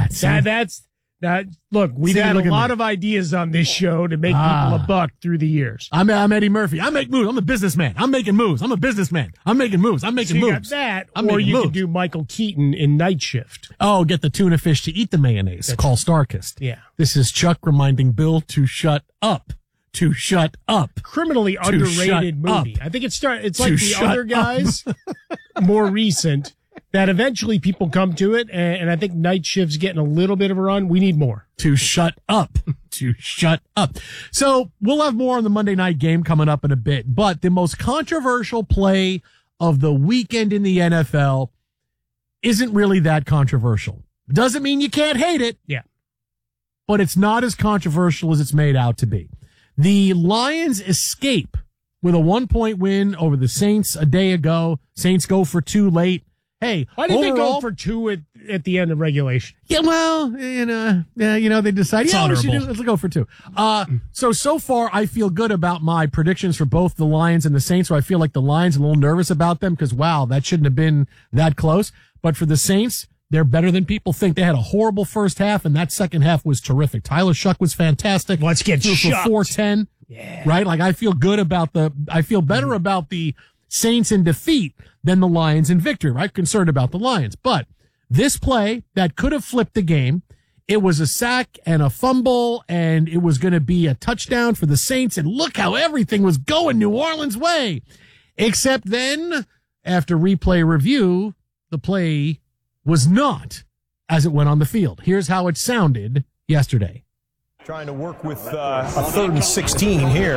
Look, we've had a lot of ideas on this show to make people a buck through the years. I'm Eddie Murphy. I make moves. I'm a businessman. I'm making moves. I'm a businessman. I'm making moves. I'm making moves. You got that, or you can do Michael Keaton in Night Shift. Oh, get the tuna fish to eat the mayonnaise. Call Starkist. Yeah. This is Chuck reminding Bill to shut up. To shut up. Criminally underrated movie. I think it's like the other guys, more recent. That eventually people come to it, and I think Night Shift's getting a little bit of a run. We need more. To shut up. To shut up. So we'll have more on the Monday night game coming up in a bit, but the most controversial play of the weekend in the NFL isn't really that controversial. Doesn't mean you can't hate it. Yeah. But it's not as controversial as it's made out to be. The Lions escape with a 1-point win over the Saints a day ago. Saints go for 2 late. Hey, why did they go for 2 at the end of regulation? Yeah, well, they decided, let's go for 2. So far, I feel good about my predictions for both the Lions and the Saints. So I feel like the Lions are a little nervous about them because, wow, that shouldn't have been that close. But for the Saints, they're better than people think. They had a horrible first half, and that second half was terrific. Tyler Shuck was fantastic. Let's get shucked. For 410. Yeah. Right? Like, I feel better about the Saints in defeat than the Lions in victory, right? Concerned about the Lions. But this play that could have flipped the game, it was a sack and a fumble, and it was going to be a touchdown for the Saints. And look how everything was going New Orleans' way. Except then, after replay review, the play was not as it went on the field. Here's how it sounded yesterday. Trying to work with a 3rd and 16 here.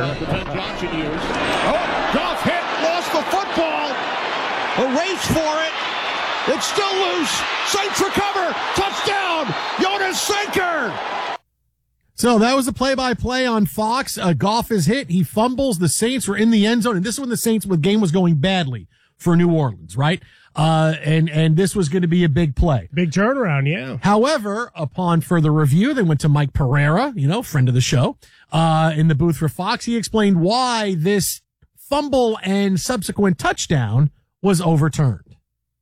Goff hit, lost the football. A race for it. It's still loose. Saints recover. Touchdown. Jonas Sinker. So that was the play-by-play on Fox. Goff is hit. He fumbles. The Saints were in the end zone. And this is when the Saints game was going badly. for New Orleans, right? And this was going to be a big play. Big turnaround, yeah. However, upon further review, they went to Mike Pereira, friend of the show, in the booth for Fox. He explained why this fumble and subsequent touchdown was overturned.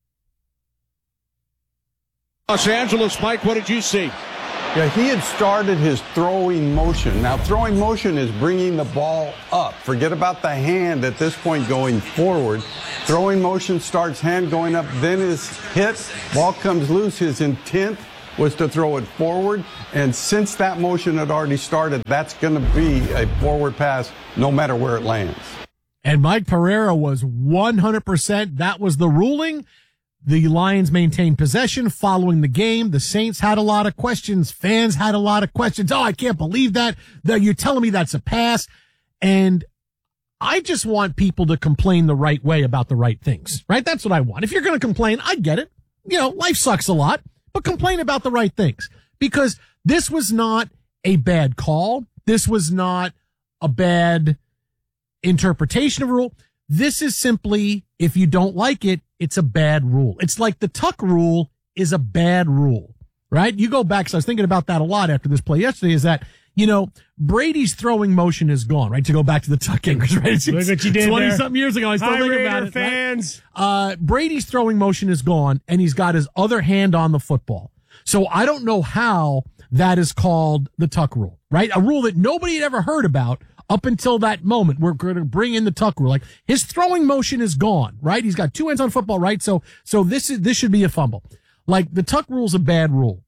Los Angeles, Mike, what did you see? Yeah, he had started his throwing motion. Now, throwing motion is bringing the ball up. Forget about the hand at this point going forward. Throwing motion starts hand going up, then is hit, ball comes loose. His intent was to throw it forward, and since that motion had already started, that's going to be a forward pass no matter where it lands. And Mike Pereira was 100%. That was the ruling. The Lions maintained possession following the game. The Saints had a lot of questions. Fans had a lot of questions. Oh, I can't believe that. You're telling me that's a pass. And I just want people to complain the right way about the right things, right? That's what I want. If you're going to complain, I get it. Life sucks a lot, but complain about the right things, because this was not a bad call. This was not a bad interpretation of a rule. This is simply, if you don't like it, it's a bad rule. It's like the tuck rule is a bad rule, right? You go back, so I was thinking about that a lot after this play yesterday, is that, Brady's throwing motion is gone, right? To go back to the tuck English, right? Look what you did 20-something years ago. I still think about it. Fans. Right? Brady's throwing motion is gone, and he's got his other hand on the football. So I don't know how that is called the tuck rule, right? A rule that nobody had ever heard about up until that moment. We're going to bring in the tuck rule. Like, his throwing motion is gone, right? He's got two hands on football, right? So this should be a fumble. Like, the tuck rule is a bad rule.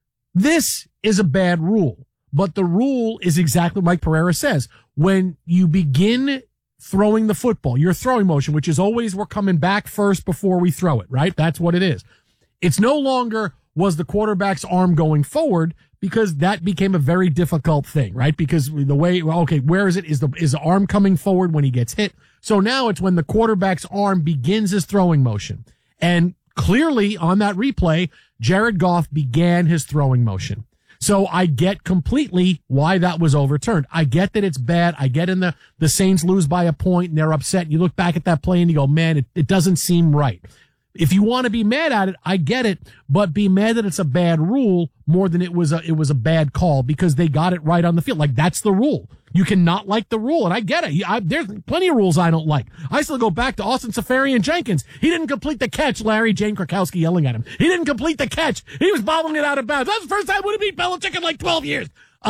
This is a bad rule, but the rule is exactly what Mike Pereira says. When you begin throwing the football, your throwing motion, which is always we're coming back first before we throw it, right? That's what it is. It's no longer was the quarterback's arm going forward, because that became a very difficult thing, right? Because the way, where is it? Is the arm coming forward when he gets hit? So now it's when the quarterback's arm begins his throwing motion. And clearly on that replay, Jared Goff began his throwing motion. So I get completely why that was overturned. I get that it's bad. I get the Saints lose by a point and they're upset. You look back at that play and you go, man, it doesn't seem right. If you want to be mad at it, I get it, but be mad that it's a bad rule more than it was a bad call, because they got it right on the field. Like, that's the rule. You cannot like the rule, and I get it. There's plenty of rules I don't like. I still go back to Austin Seferian-Jenkins. He didn't complete the catch, Larry. Jane Krakowski yelling at him. He didn't complete the catch. He was bobbling it out of bounds. That's the first time I would have beat Belichick in like 12 years.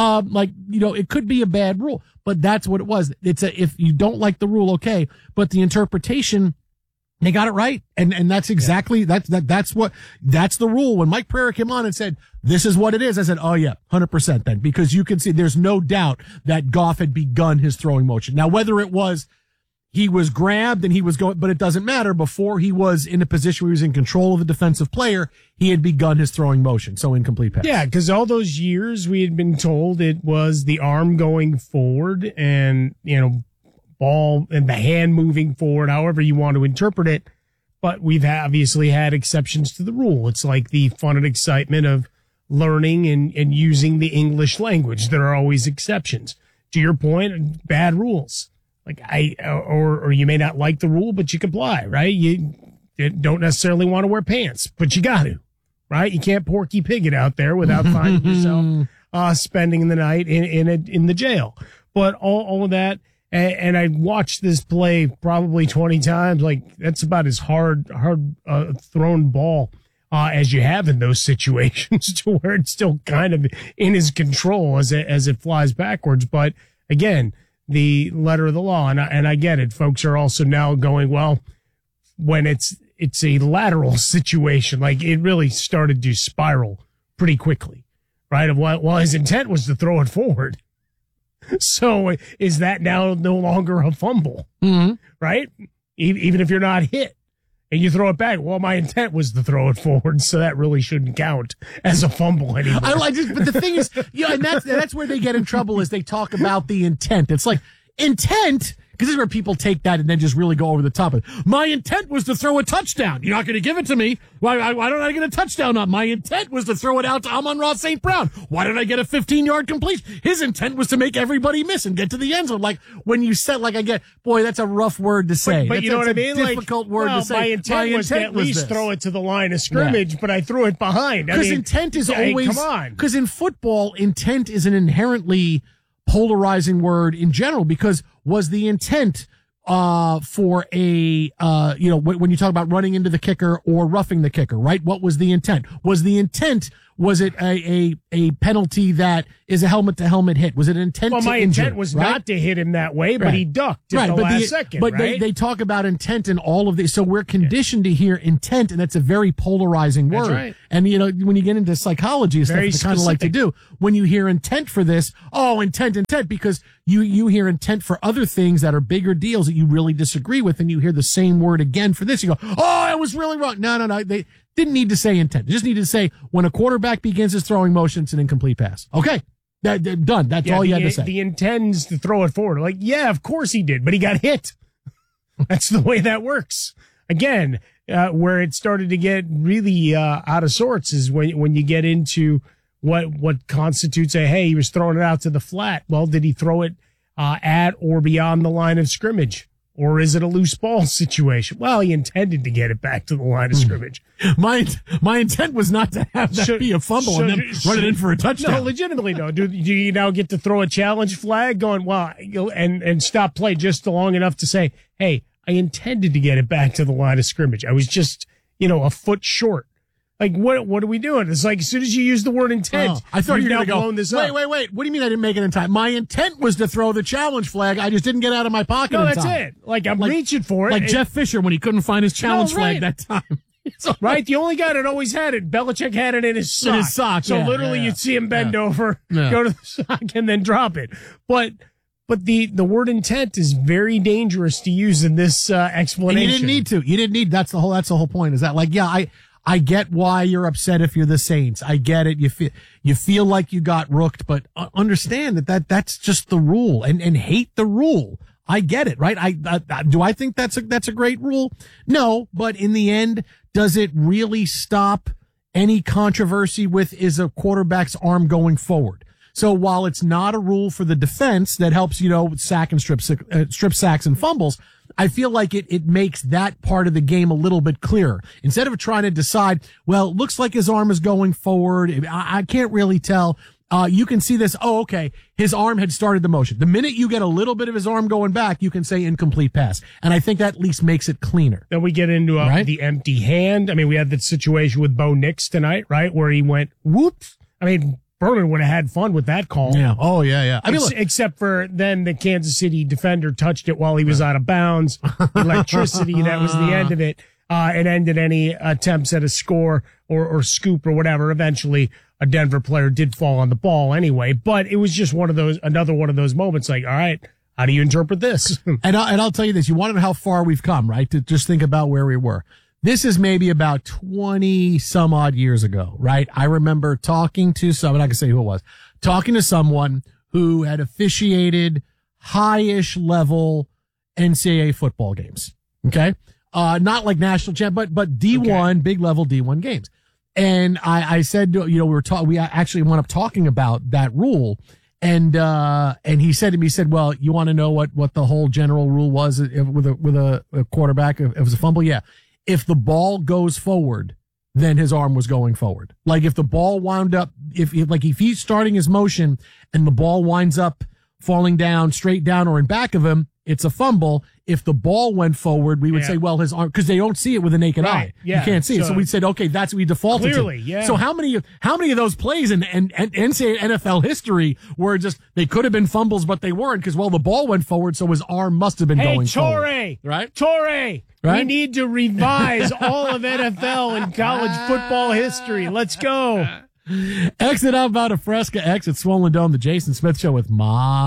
It could be a bad rule, but that's what it was. If you don't like the rule, okay, but the interpretation, they got it right. And that's exactly, that's the rule. When Mike Pereira came on and said, this is what it is, I said, oh yeah, 100% then, because you can see there's no doubt that Goff had begun his throwing motion. Now, whether it was he was grabbed and he was going, but it doesn't matter. Before he was in a position where he was in control of the defensive player, he had begun his throwing motion. So incomplete pass. Yeah, because all those years we had been told it was the arm going forward and, ball and the hand moving forward, however you want to interpret it. But we've obviously had exceptions to the rule. It's like the fun and excitement of learning and using the English language. There are always exceptions. To your point, bad rules. Like or you may not like the rule, but you comply, right? You don't necessarily want to wear pants, but you got to, right? You can't Porky Pig it out there without finding yourself spending the night in the jail. But all of that. And I watched this play probably 20 times. Like, that's about as hard thrown ball as you have in those situations, to where it's still kind of in his control as it flies backwards. But again, the letter of the law, and I get it. Folks are also now going, well, when it's a lateral situation, like, it really started to spiral pretty quickly, right? Well, his intent was to throw it forward. So is that now no longer a fumble, right? Even if you're not hit and you throw it back, well, my intent was to throw it forward, so that really shouldn't count as a fumble anymore. But the thing is, and that's where they get in trouble, is they talk about the intent. It's like, intent Because this is where people take that and then just really go over the top of it. My intent was to throw a touchdown. You're not going to give it to me. Why don't I get a touchdown on? My intent was to throw it out to Amon-Ra St. Brown. Why did I get a 15-yard completion? His intent was to make everybody miss and get to the end zone. Like, when you said, like, I get, boy, that's a rough word to say. But you know what I mean? Difficult word to say. My intent was to at least throw it to the line of scrimmage, but I threw it behind. Because intent is always, come on. Because in football, intent is an inherently polarizing word in general, because was the intent for a when you talk about running into the kicker or roughing the kicker, right? What was the intent? Was it a penalty that is a helmet to helmet hit? Was it an intent to injure? Well, my intent was not to hit him that way, but he ducked at the last second. But right? they talk about intent in all of this. So we're conditioned to hear intent, and that's a very polarizing word. That's right. And when you get into psychology and stuff, they kind of like to do. When you hear intent for this, intent, because you hear intent for other things that are bigger deals that you really disagree with, and you hear the same word again for this. You go, I was really wrong. No. They didn't need to say intent. They just needed to say when a quarterback begins his throwing motion, it's an incomplete pass. Okay. Done. That's all you had to say. He intends to throw it forward. Like, yeah, of course he did, but he got hit. That's the way that works. Again, where it started to get really out of sorts is when you get into what constitutes he was throwing it out to the flat. Well, did he throw it at or beyond the line of scrimmage? Or is it a loose ball situation? Well, he intended to get it back to the line of scrimmage. My intent was not to have that be a fumble and then run it in for a touchdown. No, legitimately, though. Do you now get to throw a challenge flag going, and stop play just long enough to say, hey, I intended to get it back to the line of scrimmage. I was just, a foot short. Like, what are we doing? It's like, as soon as you use the word intent, I thought you were going to go, blown this up. Wait. What do you mean I didn't make it in time? My intent was to throw the challenge flag. I just didn't get out of my pocket in time. No, that's it. Like, I'm reaching for it. Like Jeff Fisher when he couldn't find his challenge flag that time. Right? The only guy that always had it, Belichick had it in his sock. So literally you'd see him bend over, go to the sock, and then drop it. But the word intent is very dangerous to use in this explanation. And you didn't need to. That's the whole point. Is that like, I get why you're upset if you're the Saints. I get it. You feel like you got rooked, but understand that's just the rule and hate the rule. I get it, right? Do I think that's a great rule? No, but in the end, does it really stop any controversy with is a quarterback's arm going forward? So while it's not a rule for the defense that helps, sack and strip sacks and fumbles, I feel like it makes that part of the game a little bit clearer. Instead of trying to decide, well, it looks like his arm is going forward. I can't really tell. You can see this. Oh, okay. His arm had started the motion. The minute you get a little bit of his arm going back, you can say incomplete pass. And I think that at least makes it cleaner. Then we get into the empty hand. I mean, we had the situation with Bo Nix tonight, right? Where he went, whoops. I mean, Berman would have had fun with that call. Yeah. Oh, yeah. I mean, except for then the Kansas City defender touched it while he was out of bounds. Electricity, that was the end of it. It ended any attempts at a score or scoop or whatever. Eventually, a Denver player did fall on the ball anyway. But it was just another one of those moments like, all right, how do you interpret this? and I'll tell you this. You want to know how far we've come, right? To just think about where we were. This is maybe about 20 some odd years ago, right? I remember talking to someone, I can say who it was, talking to someone who had officiated high-ish level NCAA football games. Okay. Not like national champ, but D1, big level D1 games. And I said, we actually wound up talking about that rule. And he said to me, well, you want to know what the whole general rule was with a quarterback? If it was a fumble? Yeah. If the ball goes forward, then his arm was going forward. Like if the ball wound up, if he's starting his motion and the ball winds up falling down, straight down or in back of him, it's a fumble. If the ball went forward, we would say, well, his arm, because they don't see it with the naked eye. Yeah. You can't see it. So we said, okay, that's what we defaulted clearly, to. Yeah. So how many of those plays in NCAA NFL history were just, they could have been fumbles, but they weren't because, the ball went forward, so his arm must have been going forward. Right? Torre. Right? We need to revise all of NFL and college football history. Let's go. Exit out about a Fresca, exit Swollen Dome, the Jason Smith Show with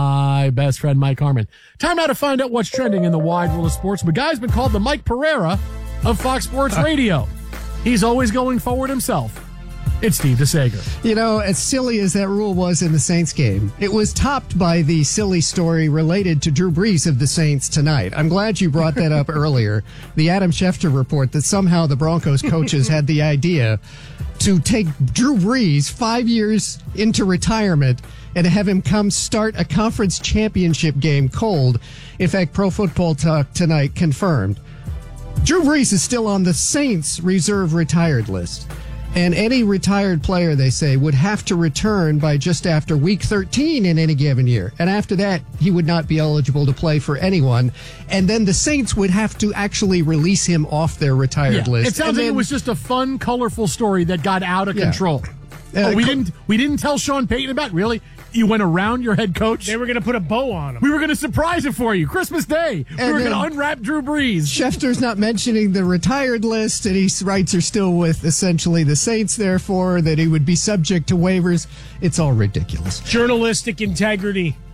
my best friend, Mike Harmon. Time now to find out what's trending in the wide world of sports. The guy's been called the Mike Pereira of Fox Sports Radio. He's always going forward himself. It's Steve DeSager. You know, as silly as that rule was in the Saints game, it was topped by the silly story related to Drew Brees of the Saints tonight. I'm glad you brought that up earlier. The Adam Schefter report that somehow the Broncos coaches had the idea to take Drew Brees 5 years into retirement and have him come start a conference championship game cold. In fact, Pro Football Talk tonight confirmed Drew Brees is still on the Saints reserve retired list. And any retired player, they say, would have to return by just after week 13 in any given year. And after that, he would not be eligible to play for anyone. And then the Saints would have to actually release him off their retired list. It sounds like it was just a fun, colorful story that got out of control. We didn't tell Sean Payton about it, really. You went around your head coach. They were going to put a bow on him. We were going to surprise it for you. Christmas Day. We were going to unwrap Drew Brees. Schefter's not mentioning the retired list, and he writes are still with essentially the Saints, therefore, that he would be subject to waivers. It's all ridiculous. Journalistic integrity.